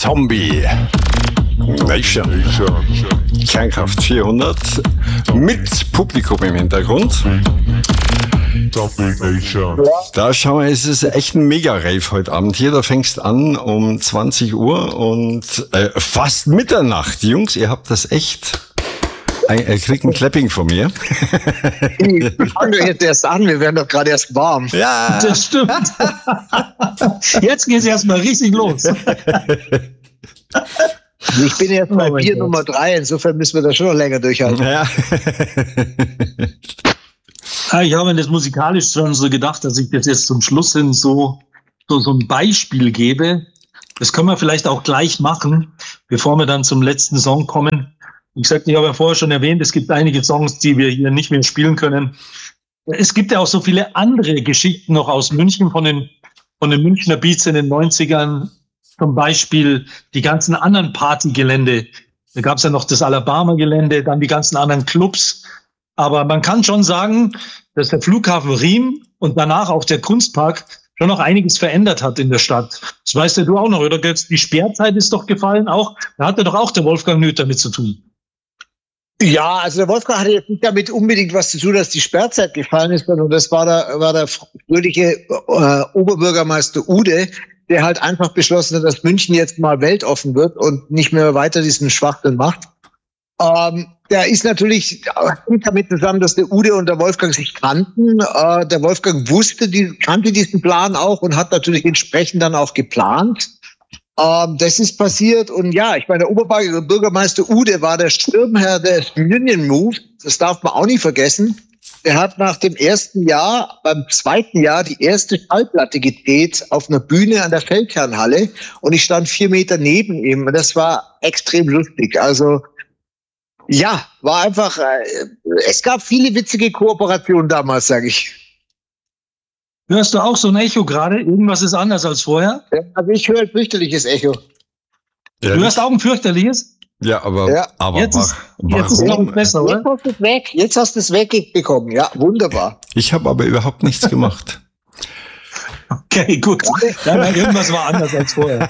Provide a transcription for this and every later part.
Zombie Nation. Kernkraft 400 mit Publikum im Hintergrund. Da schauen wir, es ist echt ein Mega-Rave heute Abend hier. Da fängst an um 20 Uhr und fast Mitternacht. Jungs, ihr habt das echt... Er kriegt ein Clapping von mir. Wir fangen doch jetzt erst an, wir werden doch gerade erst warm. Ja, das stimmt. Jetzt geht es erstmal richtig los. Ich bin jetzt bei Bier Nummer 3, insofern müssen wir das schon noch länger durchhalten. Ja. Ich habe mir das musikalisch schon so gedacht, dass ich das jetzt zum Schluss hin so ein Beispiel gebe. Das können wir vielleicht auch gleich machen, bevor wir dann zum letzten Song kommen. Wie gesagt, ich habe ja vorher schon erwähnt, es gibt einige Songs, die wir hier nicht mehr spielen können. Es gibt ja auch so viele andere Geschichten noch aus München, von den Münchner Beats in den 90ern. Zum Beispiel die ganzen anderen Partygelände. Da gab es ja noch das Alabama-Gelände, dann die ganzen anderen Clubs. Aber man kann schon sagen, dass der Flughafen Riem und danach auch der Kunstpark schon noch einiges verändert hat in der Stadt. Das weißt ja du auch noch, oder? Die Sperrzeit ist doch gefallen auch. Da hatte doch auch der Wolfgang Nöth damit zu tun. Ja, also der Wolfgang hatte jetzt nicht damit unbedingt was zu tun, dass die Sperrzeit gefallen ist, sondern das war der fröhliche Oberbürgermeister Ude, der halt einfach beschlossen hat, dass München jetzt mal weltoffen wird und nicht mehr weiter diesen Schwachsinn macht. Der ist natürlich damit zusammen, dass der Ude und der Wolfgang sich kannten. Der Wolfgang kannte diesen Plan auch und hat natürlich entsprechend dann auch geplant. Das ist passiert und ja, ich meine, der Oberbürgermeister Ude war der Schirmherr des Union Move. Das darf man auch nicht vergessen. Der hat nach dem ersten Jahr, beim zweiten Jahr, die erste Schallplatte gedreht auf einer Bühne an der Feldherrnhalle und ich stand 4 Meter neben ihm. Das war extrem lustig. Also ja, war einfach, es gab viele witzige Kooperationen damals, sage ich. Hörst du auch so ein Echo gerade? Irgendwas ist anders als vorher? Ja, also ich höre ein fürchterliches Echo. Ja, du hörst auch ein fürchterliches? Ja, aber jetzt ist es noch besser, oder? Jetzt hast du es weg. Jetzt hast du es wegbekommen. Ja, wunderbar. Ich habe aber überhaupt nichts gemacht. Okay, gut. Ja, irgendwas war anders als vorher.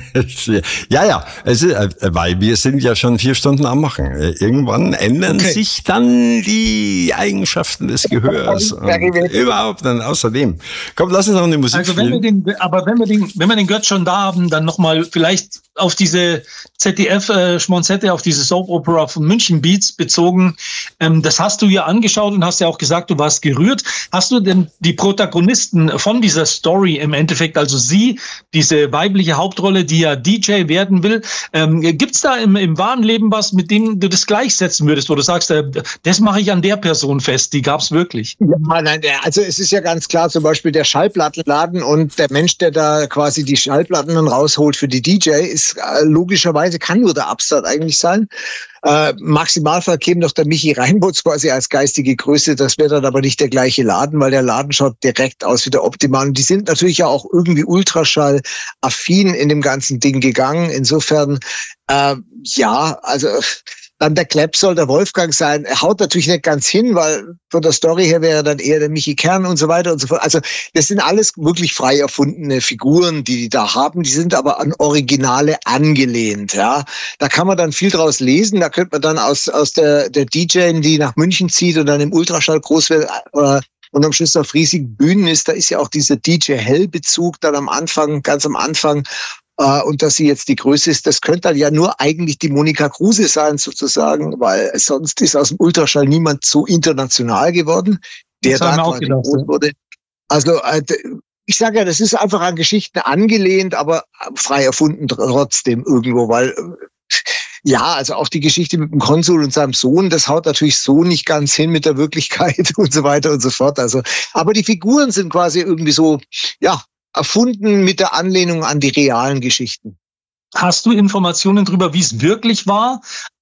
Ja, es ist, weil wir sind ja schon 4 Stunden am Machen. Irgendwann ändern sich dann die Eigenschaften des Gehörs. Überhaupt dann außerdem. Komm, lass uns noch eine Musik spielen. Wenn wir den Götz schon da haben, dann nochmal vielleicht auf diese ZDF-Schmonzette, auf diese Soap Opera von München Beats bezogen. Das hast du ja angeschaut und hast ja auch gesagt, du warst gerührt. Hast du denn die Protagonisten von dieser Story im Endeffekt, also sie, diese weibliche Hauptrolle, die ja DJ werden will, gibt's da im wahren Leben was, mit dem du das gleichsetzen würdest, wo du sagst, das mache ich an der Person fest, die gab's wirklich? Ja, nein, also es ist ja ganz klar, zum Beispiel der Schallplattenladen und der Mensch, der da quasi die Schallplatten dann rausholt für die DJ, ist logischerweise, kann nur der Absatz eigentlich sein. Maximalfall käme noch der Michi Reinbutz quasi als geistige Größe, das wäre dann aber nicht der gleiche Laden, weil der Laden schaut direkt aus wie der Optimal. Und die sind natürlich ja auch irgendwie ultraschall-affin in dem ganzen Ding gegangen. Insofern, ja, also dann der Klepp soll der Wolfgang sein. Er haut natürlich nicht ganz hin, weil von der Story her wäre dann eher der Michi Kern und so weiter und so fort. Also das sind alles wirklich frei erfundene Figuren, die da haben. Die sind aber an Originale angelehnt. Ja, da kann man dann viel draus lesen. Da könnte man dann aus der DJ, die nach München zieht und dann im Ultraschall groß wird und am Schluss auf riesigen Bühnen ist, da ist ja auch dieser DJ Hell-Bezug dann am Anfang, ganz am Anfang. Und dass sie jetzt die Größe ist, das könnte dann ja nur eigentlich die Monika Kruse sein sozusagen, weil sonst ist aus dem Ultraschall niemand so international geworden, der da quasi groß wurde. Also ich sage ja, das ist einfach an Geschichten angelehnt, aber frei erfunden trotzdem irgendwo, weil ja, also auch die Geschichte mit dem Konsul und seinem Sohn, das haut natürlich so nicht ganz hin mit der Wirklichkeit und so weiter und so fort. Also, aber die Figuren sind quasi irgendwie so, ja, erfunden mit der Anlehnung an die realen Geschichten. Hast du Informationen darüber, wie es wirklich war,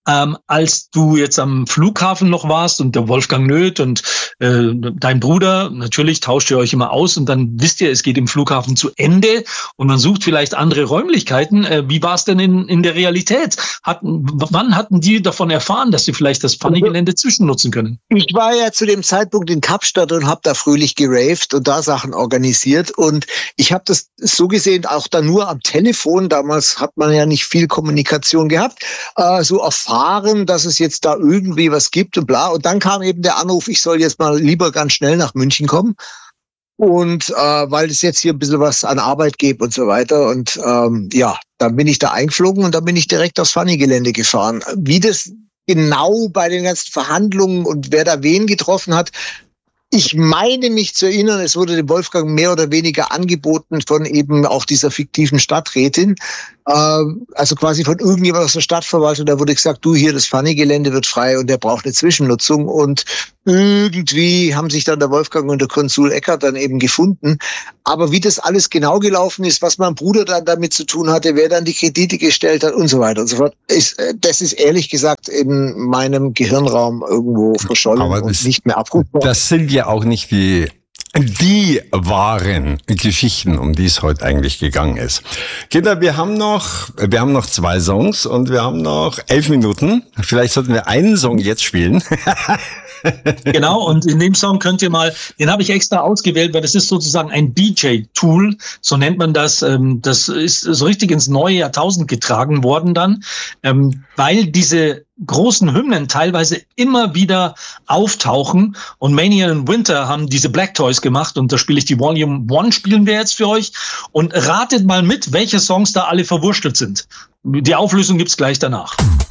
als du jetzt am Flughafen noch warst und der Wolfgang Nöth und dein Bruder, natürlich tauscht ihr euch immer aus und dann wisst ihr, es geht im Flughafen zu Ende und man sucht vielleicht andere Räumlichkeiten. Wie war es denn in der Realität? Wann hatten die davon erfahren, dass sie vielleicht das Funny-Gelände zwischennutzen können? Ich war ja zu dem Zeitpunkt in Kapstadt und habe da fröhlich geraved und da Sachen organisiert und ich habe das so gesehen auch da nur am Telefon, damals hat man ja nicht viel Kommunikation gehabt, so erfahren, dass es jetzt da irgendwie was gibt und bla. Und dann kam eben der Anruf, ich soll jetzt mal lieber ganz schnell nach München kommen. Und weil es jetzt hier ein bisschen was an Arbeit gibt und so weiter. Und ja, dann bin ich da eingeflogen und dann bin ich direkt aufs Funny-Gelände gefahren. Wie das genau bei den ganzen Verhandlungen und wer da wen getroffen hat, ich meine mich zu erinnern, es wurde dem Wolfgang mehr oder weniger angeboten von eben auch dieser fiktiven Stadträtin, also quasi von irgendjemand aus der Stadtverwaltung, da wurde gesagt, du, hier das Funny-Gelände wird frei und der braucht eine Zwischennutzung und irgendwie haben sich dann der Wolfgang und der Konsul Eckert dann eben gefunden. Aber wie das alles genau gelaufen ist, was mein Bruder dann damit zu tun hatte, wer dann die Kredite gestellt hat und so weiter und so fort, das ist ehrlich gesagt in meinem Gehirnraum irgendwo verschollen und nicht mehr abrufbar. Das sind ja auch nicht die wahren Geschichten, um die es heute eigentlich gegangen ist. Kinder, wir haben noch 2 Songs und wir haben noch 11 Minuten. Vielleicht sollten wir einen Song jetzt spielen. Genau, und in dem Song könnt ihr mal, den habe ich extra ausgewählt, weil das ist sozusagen ein DJ-Tool, so nennt man das. Das ist so richtig ins neue Jahrtausend getragen worden dann, weil diese großen Hymnen teilweise immer wieder auftauchen und Mania and Winter haben diese Black Toys gemacht und da spiele ich die Volume 1, spielen wir jetzt für euch und ratet mal mit, welche Songs da alle verwurstelt sind. Die Auflösung gibt's gleich danach.